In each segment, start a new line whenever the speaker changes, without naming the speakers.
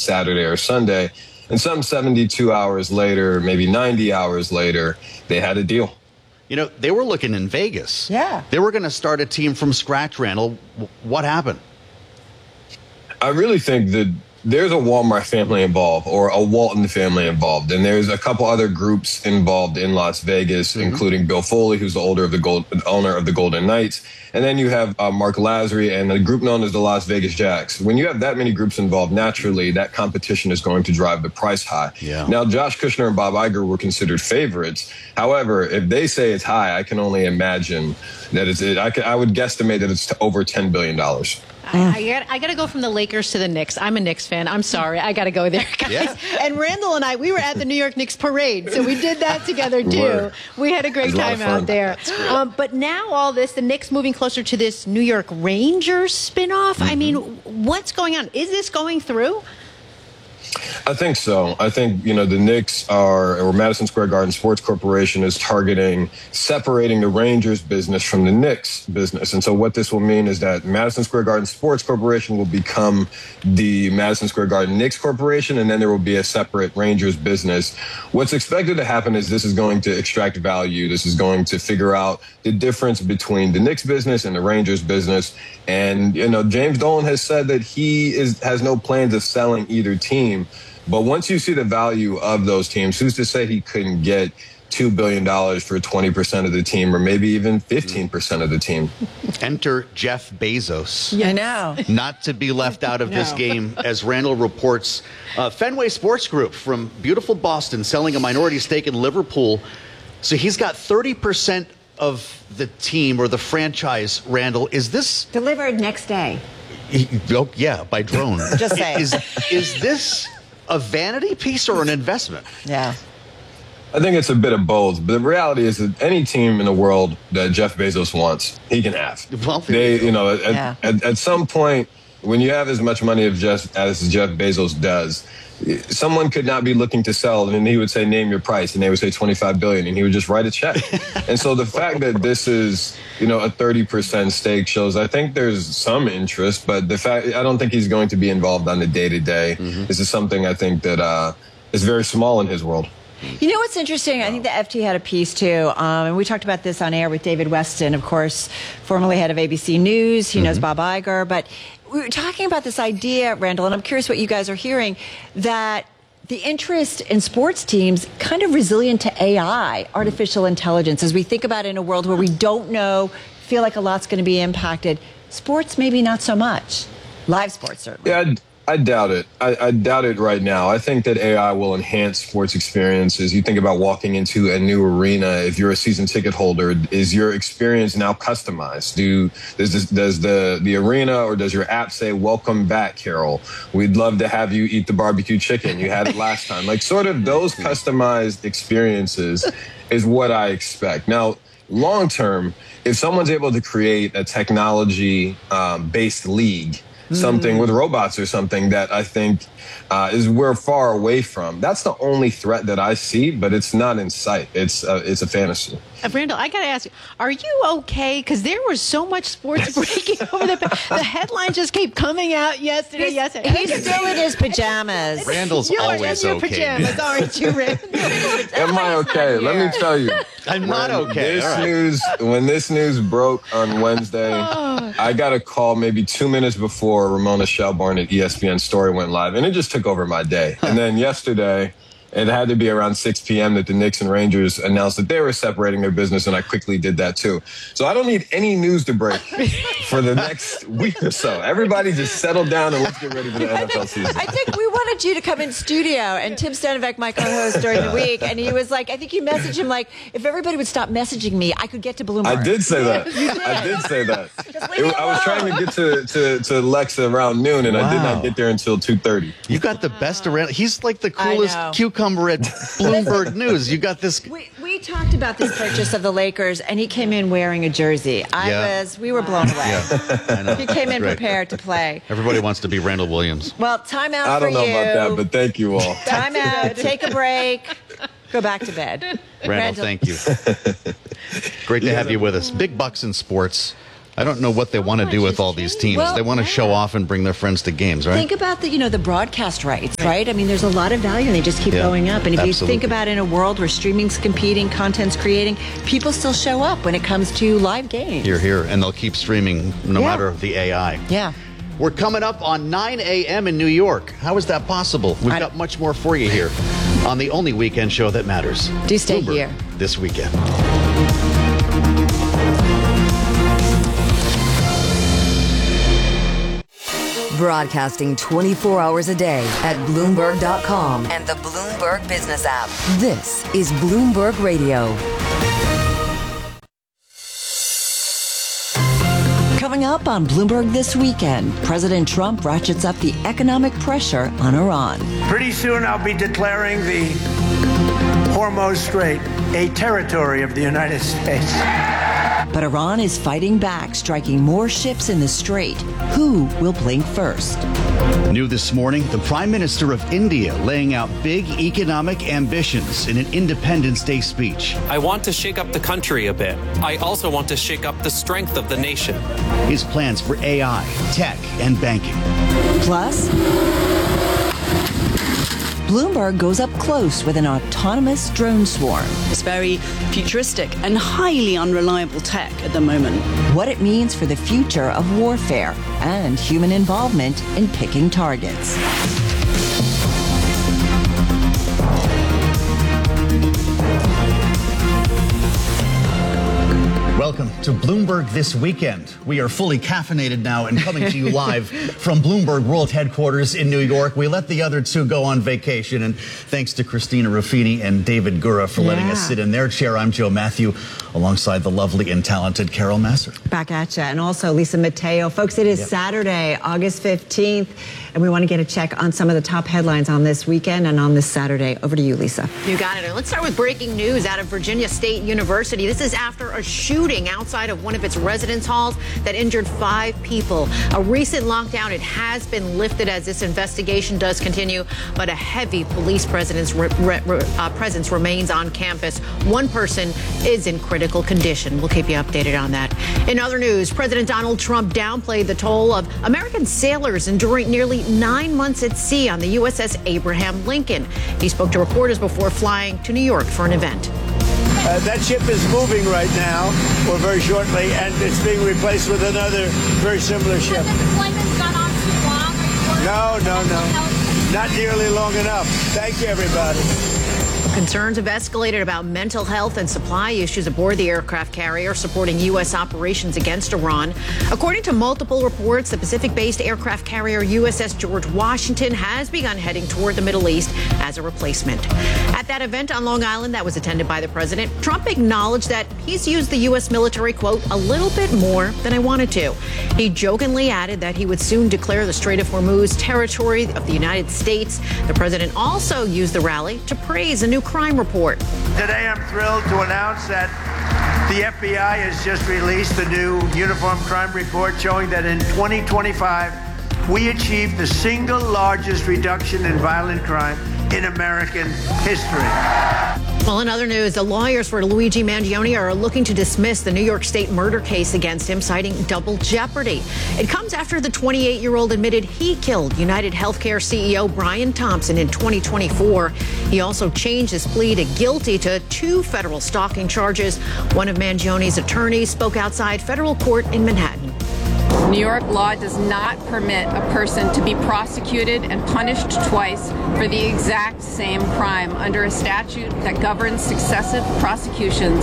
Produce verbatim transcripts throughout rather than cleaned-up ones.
Saturday or Sunday. And some seventy-two hours later, maybe ninety hours later, they had a deal.
You know, they were looking in Vegas.
Yeah.
They were going to start a team from scratch, Randall. What happened?
I really think that there's a Walmart family involved or a Walton family involved. And there's a couple other groups involved in Las Vegas, mm-hmm. including Bill Foley, who's the older of the gold, owner of the Golden Knights. And then you have uh, Mark Lazary and a group known as the Las Vegas Jacks. When you have that many groups involved, naturally, that competition is going to drive the price high.
Yeah. Now,
Josh Kushner and Bob Iger were considered favorites. However, if they say it's high, I can only imagine that it's, it, I, can, I would guesstimate that it's over ten billion dollars.
I, I got I got to go from the Lakers to the Knicks. I'm a Knicks fan. I'm sorry. I got to go there, guys.
Yeah.
And Randall and I, we were at the New York Knicks parade, so we did that together, too.
Word.
We had a great time out there. Um, but now all this, the Knicks moving closer to this New York Rangers spinoff. Mm-hmm. I mean, what's going on? Is this going through?
I think so. I think, you know, the Knicks are, or Madison Square Garden Sports Corporation is targeting separating the Rangers business from the Knicks business. And so what this will mean is that Madison Square Garden Sports Corporation will become the Madison Square Garden Knicks Corporation, and then there will be a separate Rangers business. What's expected to happen is this is going to extract value. This is going to figure out the difference between the Knicks business and the Rangers business. And, you know, James Dolan has said that he is has no plans of selling either team. But once you see the value of those teams, who's to say he couldn't get two billion dollars for twenty percent of the team or maybe even fifteen percent of the team?
Enter Jeff Bezos.
Yeah, I know.
Not to be left out of
no.
this game, as Randall reports. Uh, Fenway Sports Group from beautiful Boston selling a minority stake in Liverpool. So he's got thirty percent of the team or the franchise, Randall. Is this...
Delivered next day.
He, oh, yeah, by drone.
Just saying.
Is, is this a vanity piece or an investment?
Yeah.
I think it's a bit of both. But the reality is that any team in the world that Jeff Bezos wants, he can have.
Well,
they, you know, at,
yeah.
at, at some point, when you have as much money as Jeff, as Jeff Bezos does, someone could not be looking to sell, and he would say, name your price, and they would say twenty-five billion dollars, and he would just write a check. And so the fact that this is, you know, a thirty percent stake shows, I think there's some interest, but the fact, I don't think he's going to be involved on the day-to-day. Mm-hmm. This is something I think that uh, is very small in his world.
You know what's interesting? I think the F T had a piece, too. Um, and we talked about this on air with David Weston, of course, formerly head of A B C News. He mm-hmm. knows Bob Iger. But we were talking about this idea, Randall, and I'm curious what you guys are hearing, that the interest in sports teams kind of resilient to A I, artificial intelligence, as we think about it in a world where we don't know, feel like a lot's going to be impacted. Sports, maybe not so much. Live sports, certainly.
Yeah, I doubt it. I, I doubt it right now. I think that A I will enhance sports experiences. You think about walking into a new arena. If you're a season ticket holder, is your experience now customized? Do does this, does the the arena or does your app say "Welcome back, Carol"? We'd love to have you eat the barbecue chicken. You had it last time. Like sort of those customized experiences is what I expect. Now, long term, if someone's able to create a technology um, based league, something with robots or something that I think uh, is we're far away from. That's the only threat that I see, but it's not in sight. It's uh, it's a fantasy.
Uh, Randall, I got to ask you, are you okay? Because there was so much sports breaking over the The headlines just keep coming out yesterday,
He's,
yesterday.
he's still in his pajamas.
Randall's
you
always
are in
okay.
your pajamas, aren't you, Randall?
Am I okay? Let me tell you.
I'm not
When
okay.
This
All right.
news, when this news broke on Wednesday, I got a call maybe two minutes before Ramona Shelburne at E S P N Story went live, and it just took over my day. And then yesterday, it had to be around six p.m. that the Knicks and Rangers announced that they were separating their business, and I quickly did that too. So I don't need any news to break for the next week or so. Everybody just settle down and let's get ready for the N F L season.
I think we wanted you to come in studio, and Tim Stanovec, my co-host during the week, and he was like, I think you messaged him like, if everybody would stop messaging me, I could get to Bloomberg.
I did say that.
You did.
I did say that.
leave me
It- I was
alone.
trying to get to, to, to Lexa around noon, and I did
Wow.
not get there until two thirty.
You got the best around. He's like the
I
coolest
know.
cucumber at Bloomberg News. You got this.
We, we talked about this purchase of the Lakers, and he came in wearing a jersey. I
Yeah.
was, we were blown away.
Yeah, I know.
He came in
Great.
prepared to play.
Everybody wants to be Randall Williams.
Well, time out
I don't
for
know
you.
about that, but thank you all.
Time out. Take a break. Go back to bed.
Randall, thank you. Great to have you with us. Big bucks in sports. I don't know what they want to do with all these teams.
Well,
they want to
yeah.
show off and bring their friends to games, right?
Think about the, you know, the broadcast rights, right? I mean, there's a lot of value, and they just keep
Yeah,
going up. And if
absolutely.
you think about in a world where streaming's competing, content's creating, people still show up when it comes to live games.
Here, here, and they'll keep streaming no
Yeah.
matter the A I.
Yeah.
We're coming up on nine a.m. in New York. How is that possible? We've
I-
got much more for you here on the only weekend show that matters.
Do stay
Bloomberg
here.
This weekend.
Broadcasting twenty-four hours a day at Bloomberg dot com and the Bloomberg Business app. This is Bloomberg Radio.
Coming up on Bloomberg This Weekend, President Trump ratchets up the economic pressure on Iran.
Pretty soon I'll be declaring the Hormuz Strait a territory of the United States.
But Iran is fighting back, striking more ships in the strait. Who will blink first?
New this morning, the Prime Minister of India laying out big economic ambitions in an Independence Day speech.
I want to shake up the country a bit. I also want to shake up the strength of the nation.
His plans for A I, tech, and banking.
Plus, Bloomberg goes up close with an autonomous drone swarm.
It's very futuristic and highly unreliable tech at the moment.
What it means for the future of warfare and human involvement in picking targets.
Welcome to Bloomberg This Weekend. We are fully caffeinated now and coming to you live from Bloomberg World Headquarters in New York. We let the other two go on vacation, and thanks to Christina Ruffini and David Gura for letting
Yeah.
us sit in their chair. I'm Joe Matthew, alongside the lovely and talented Carol Massar.
Back at you. And also Lisa Mateo. Folks, it is
Yep.
Saturday, August fifteenth, and we want to get a check on some of the top headlines on this weekend and on this Saturday. Over to you, Lisa.
You got it. And let's start with breaking news out of Virginia State University. This is after a shooting outside of one of its residence halls that injured five people. A recent lockdown, it has been lifted as this investigation does continue, but a heavy police presence, re, re, uh, presence remains on campus. One person is in critical condition. We'll keep you updated on that. In other news, President Donald Trump downplayed the toll of American sailors enduring nearly nine months at sea on the U S S Abraham Lincoln. He spoke to reporters before flying to New York for an event.
Uh, that ship is moving right now, or very shortly, and it's being replaced with another very similar ship.
Has the deployment gone on too long? Are you worried
No, no,
about
no.
health?
Not nearly long enough. Thank you, everybody.
Concerns have escalated about mental health and supply issues aboard the aircraft carrier supporting U S operations against Iran. According to multiple reports, the Pacific-based aircraft carrier U S S George Washington has begun heading toward the Middle East as a replacement. At that event on Long Island that was attended by the president, Trump acknowledged that he's used the U S military, quote, a little bit more than I wanted to. He jokingly added that he would soon declare the Strait of Hormuz territory of the United States. The president also used the rally to praise a new crime report.
Today, I'm thrilled to announce that the F B I has just released the new Uniform Crime Report showing that in twenty twenty-five, we achieved the single largest reduction in violent crime in American history.
Well, in other news, the lawyers for Luigi Mangione are looking to dismiss the New York State murder case against him, citing double jeopardy. It comes after the twenty-eight-year-old admitted he killed United Healthcare C E O Brian Thompson in twenty twenty-four. He also changed his plea to guilty to two federal stalking charges. One of Mangione's attorneys spoke outside federal court in Manhattan.
New York law does not permit a person to be prosecuted and punished twice for the exact same crime under a statute that governs successive prosecutions.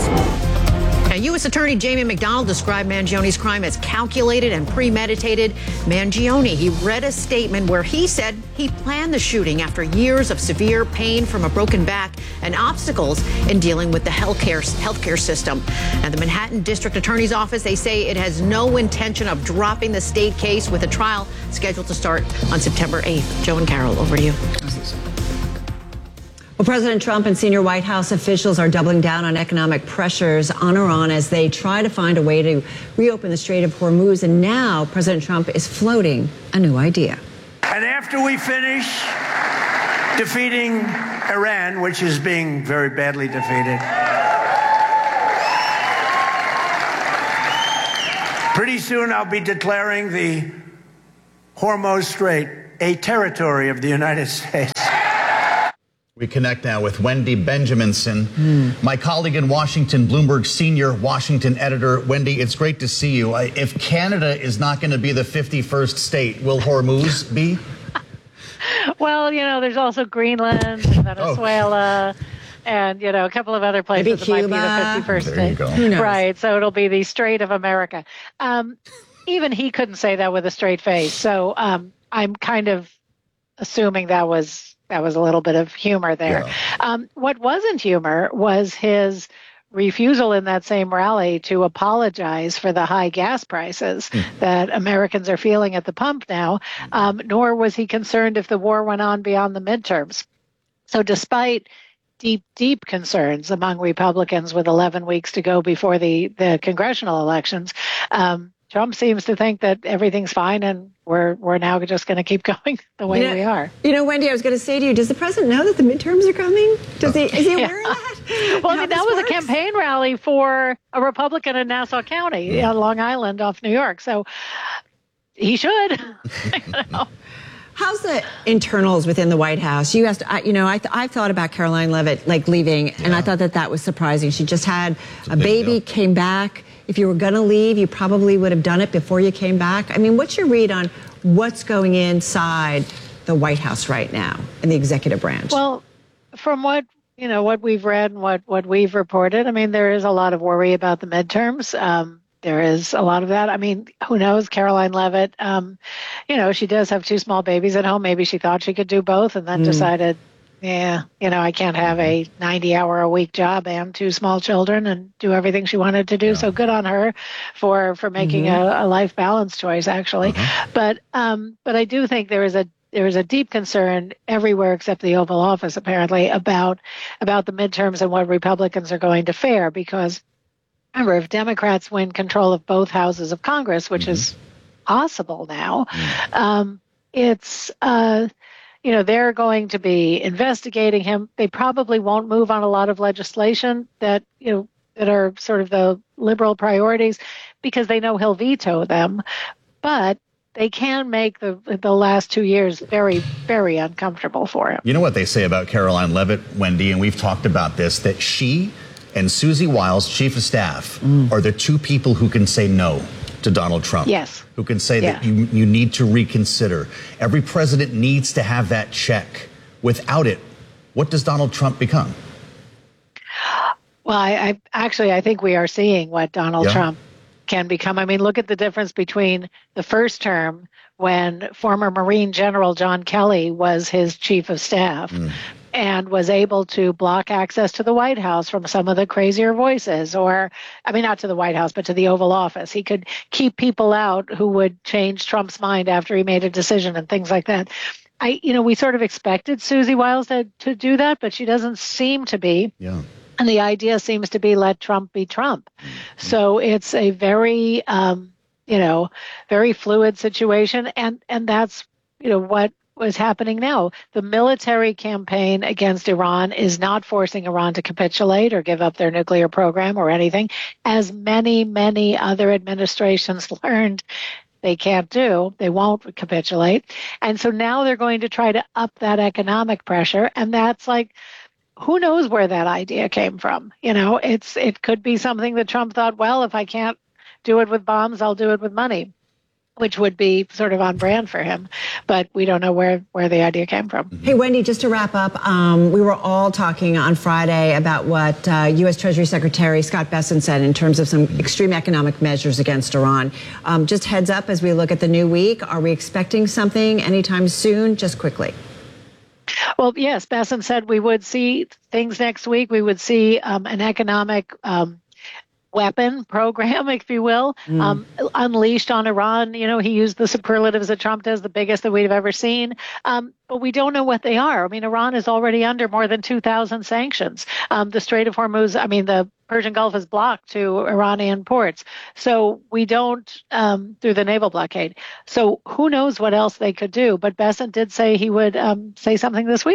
Now, U S Attorney Jamie McDonald described Mangione's crime as calculated and premeditated. Mangione, he read a statement where he said he planned the shooting after years of severe pain from a broken back and obstacles in dealing with the healthcare healthcare system. And the Manhattan District Attorney's Office, they say it has no intention of dropping the state case, with a trial scheduled to start on September eighth. Joe and Carol, over to you. Well, President Trump and senior White House officials are doubling down on economic pressures on Iran as they try to find a way to reopen the Strait of Hormuz. And now President Trump is floating a new idea.
And after we finish defeating Iran, which is being very badly defeated, Pretty soon I'll be declaring the Hormuz Strait a territory of the United States.
We connect now with Wendy Benjaminson, mm. my colleague in Washington, Bloomberg senior Washington editor. Wendy, it's great to see you. If Canada is not going to be the fifty-first state, will Hormuz be?
Well, you know, there's also Greenland and Venezuela. Oh. And, you know, a couple of other places that might be the fifty-first
there
state.
You go. Who knows?
Right. So it'll be the Strait of America. Um, even he couldn't say that with a straight face. So um, I'm kind of assuming that was that was a little bit of humor there. Yeah. Um, what wasn't humor was his refusal in that same rally to apologize for the high gas prices mm. that Americans are feeling at the pump now, um, nor was he concerned if the war went on beyond the midterms. So despite deep, deep concerns among Republicans with eleven weeks to go before the, the congressional elections, um, Trump seems to think that everything's fine and we're we're now just going to keep going the way
you know,
we are.
You know, Wendy, I was going to say to you, does the president know that the midterms are coming? Does he? Is he aware yeah. of that?
Well, I mean, that was works? a campaign rally for a Republican in Nassau County, on Long Island off New York. So he should. you know.
How's the internals within the White House? You asked, I, you know, I th- I thought about Caroline Leavitt like leaving, yeah. and I thought that that was surprising. She just had a, a baby, deal. came back. If you were going to leave, you probably would have done it before you came back. I mean, what's your read on what's going inside the White House right now in the executive branch?
Well, from what you know, what we've read and what what we've reported, I mean, there is a lot of worry about the midterms. Um, There is a lot of that. I mean, who knows? Caroline Leavitt, um, you know, she does have two small babies at home. Maybe she thought she could do both and then mm. decided, yeah, you know, I can't have a ninety-hour-a-week job and two small children and do everything she wanted to do. Yeah. So good on her for for making mm-hmm. a, a life balance choice, actually. Uh-huh. But um, but I do think there is a there is a deep concern everywhere except the Oval Office, apparently, about about the midterms and what Republicans are going to fare because. Remember, if Democrats win control of both houses of Congress, which mm-hmm. is possible now, mm-hmm. um, it's, uh, you know, they're going to be investigating him. They probably won't move on a lot of legislation that, you know, that are sort of the liberal priorities because they know he'll veto them. But they can make the the last two years very, very uncomfortable for him.
You know what they say about Caroline Leavitt, Wendy, and we've talked about this, that she and Susie Wiles, chief of staff, mm. are the two people who can say no to Donald Trump.
Yes.
Who can say
yeah.
that you, you need to reconsider. Every president needs to have that check. Without it, what does Donald Trump become?
Well, I, I actually, I think we are seeing what Donald
yeah.
Trump can become. I mean, look at the difference between the first term when former Marine General John Kelly was his chief of staff. Mm. and was able to block access to the White House from some of the crazier voices, or, I mean, not to the White House, but to the Oval Office. He could keep people out who would change Trump's mind after he made a decision and things like that. I, you know, we sort of expected Susie Wiles to, to do that, but she doesn't seem to be.
Yeah.
And the idea seems to be let Trump be Trump. Mm-hmm. So it's a very, um, you know, very fluid situation. And, and that's, you know, what was happening now. The military campaign against Iran is not forcing Iran to capitulate or give up their nuclear program or anything, as many, many other administrations learned they can't do. They won't capitulate. And so now they're going to try to up that economic pressure. And that's like, who knows where that idea came from? You know, it's it could be something that Trump thought, well, if I can't do it with bombs, I'll do it with money, which would be sort of on brand for him. But we don't know where, where the idea came from.
Hey, Wendy, just to wrap up, um, we were all talking on Friday about what uh, U S Treasury Secretary Scott Bessent said in terms of some extreme economic measures against Iran. Um, just heads up as we look at the new week, are we expecting something anytime soon? Just quickly.
Well, yes, Bessent said we would see things next week. We would see um, an economic um weapon program, if you will, mm. um, unleashed on Iran. You know, he used the superlatives that Trump does, the biggest that we've ever seen. Um, but we don't know what they are. I mean, Iran is already under more than two thousand sanctions. Um, the Strait of Hormuz, I mean, the Persian Gulf is blocked to Iranian ports. So we don't, um, through the naval blockade. So who knows what else they could do. But Bessent did say he would um, say something this week.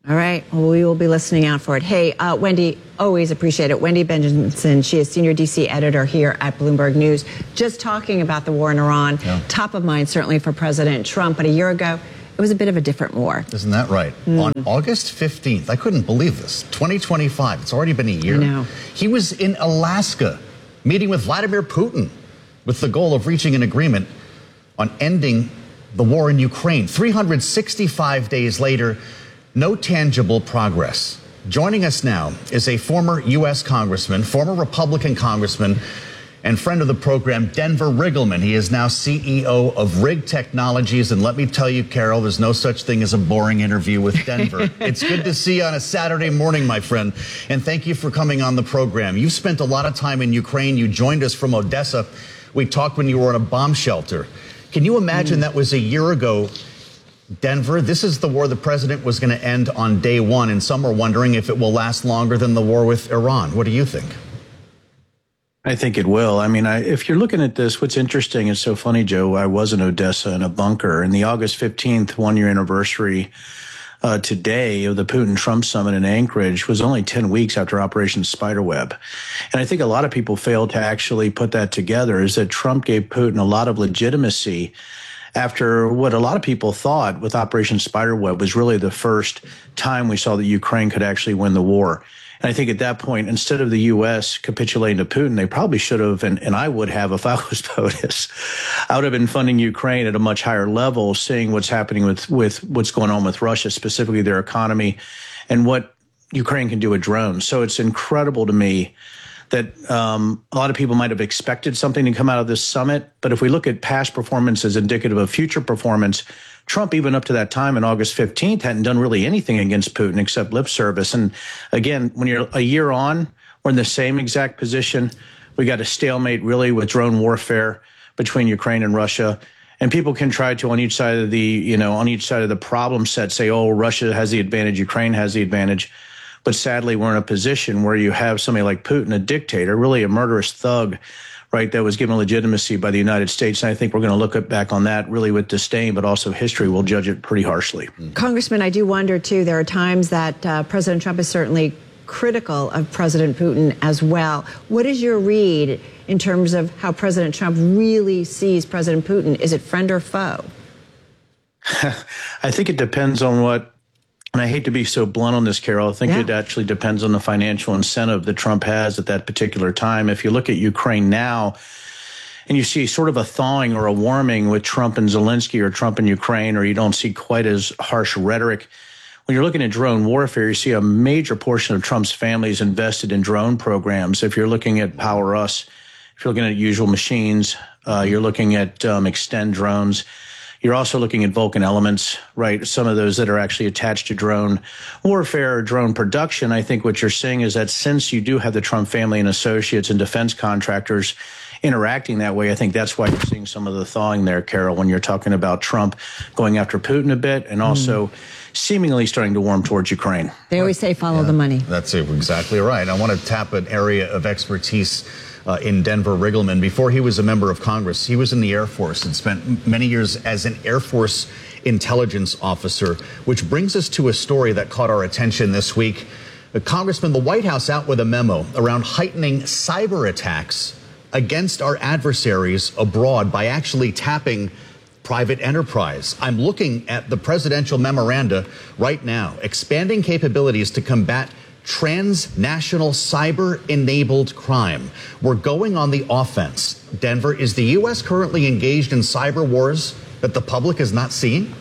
All right. Well, we will be listening out for it. Hey, uh, Wendy, always appreciate it. Wendy Benjamin, she is senior D C editor here at Bloomberg News. Just talking about the war in Iran, yeah. Top of mind certainly for President Trump. But a year ago, it was a bit of a different war.
Isn't that right? Mm. On August fifteenth, I couldn't believe this, twenty twenty-five, it's already been a year.
I know.
He was in Alaska meeting with Vladimir Putin with the goal of reaching an agreement on ending the war in Ukraine. three hundred sixty-five days later, no tangible progress. Joining us now is a former U S congressman, former Republican congressman, and friend of the program, Denver Riggleman. He is now C E O of Rig Technologies. And let me tell you, Carol, there's no such thing as a boring interview with Denver. It's good to see you on a Saturday morning, my friend. And thank you for coming on the program. You've spent a lot of time in Ukraine. You joined us from Odessa. We talked when you were in a bomb shelter. Can you imagine mm. that was a year ago? Denver, this is the war the president was going to end on day one, and some are wondering if it will last longer than the war with Iran. What do you think?
I think it will. I mean, I, if you're looking at this, what's interesting, it's so funny, Joe, I was in Odessa in a bunker, and the August fifteenth one-year anniversary uh, today of the Putin-Trump summit in Anchorage was only ten weeks after Operation Spiderweb. And I think a lot of people failed to actually put that together, is that Trump gave Putin a lot of legitimacy after what a lot of people thought with Operation Spiderweb was really the first time we saw that Ukraine could actually win the war. And I think at that point, instead of the U S capitulating to Putin, they probably should have, and, and I would have if I was POTUS, I would have been funding Ukraine at a much higher level, seeing what's happening with, with what's going on with Russia, specifically their economy, and what Ukraine can do with drones. So it's incredible to me that um, a lot of people might have expected something to come out of this summit. But if we look at past performance as indicative of future performance, Trump, even up to that time on August fifteenth, hadn't done really anything against Putin except lip service. And again, when you're a year on, we're in the same exact position. We got a stalemate really with drone warfare between Ukraine and Russia. And people can try to, on each side of the, you know, on each side of the problem set, say, oh, Russia has the advantage, Ukraine has the advantage. But sadly, we're in a position where you have somebody like Putin, a dictator, really a murderous thug, right, that was given legitimacy by the United States. And I think we're going to look back on that really with disdain, but also history will judge it pretty harshly.
Congressman, I do wonder, too, there are times that uh, President Trump is certainly critical of President Putin as well. What is your read in terms of how President Trump really sees President Putin? Is it friend or foe?
I think it depends on what, and I hate to be so blunt on this, Carol, I think yeah. it actually depends on the financial incentive that Trump has at that particular time. If you look at Ukraine now, and you see sort of a thawing or a warming with Trump and Zelensky or Trump and Ukraine, or you don't see quite as harsh rhetoric. When you're looking at drone warfare, you see a major portion of Trump's family is invested in drone programs. If you're looking at Power Us, if you're looking at Usual Machines, uh, you're looking at um, Extend drones. You're also looking at Vulcan Elements, right? Some of those that are actually attached to drone warfare or drone production. I think what you're seeing is that since you do have the Trump family and associates and defense contractors interacting that way, I think that's why you're seeing some of the thawing there, Carol, when you're talking about Trump going after Putin a bit and also mm. seemingly starting to warm towards Ukraine.
They always say follow yeah, the money.
That's exactly right. I want to tap an area of expertise Uh, in Denver Riggleman. Before he was a member of Congress, he was in the Air Force and spent many years as an Air Force intelligence officer, which brings us to a story that caught our attention this week. Uh, Congressman, the White House out with a memo around heightening cyber attacks against our adversaries abroad by actually tapping private enterprise. I'm looking at the presidential memoranda right now, expanding capabilities to combat transnational cyber-enabled crime. We're going on the offense. Denver, is the U S currently engaged in cyber wars that the public is not seeing?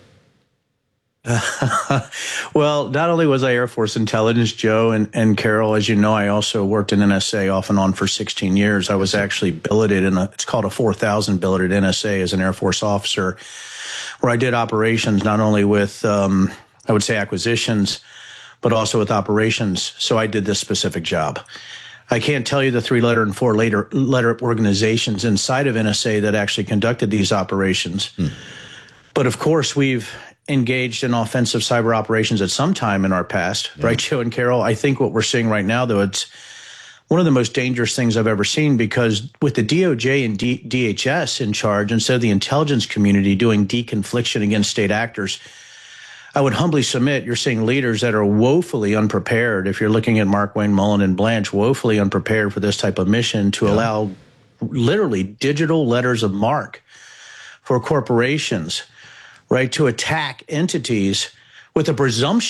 Uh, well, not only was I Air Force intelligence, Joe and, and Carol, as you know, I also worked in N S A off and on for sixteen years. I was actually billeted in a, it's called a four thousand billeted N S A as an Air Force officer, where I did operations not only with, um, I would say acquisitions, but also with operations. So I did this specific job. I can't tell you the three letter and four letter, letter organizations inside of N S A that actually conducted these operations. Hmm. But of course, we've engaged in offensive cyber operations at some time in our past, yeah. right, Joe and Carol? I think what we're seeing right now, though, it's one of the most dangerous things I've ever seen, because with the D O J and D- DHS in charge, instead of the intelligence community doing deconfliction against state actors, I would humbly submit you're seeing leaders that are woefully unprepared. If you're looking at Mark Wayne Mullen and Blanche, woefully unprepared for this type of mission to yeah. allow literally digital letters of marque for corporations, right, to attack entities with a presumption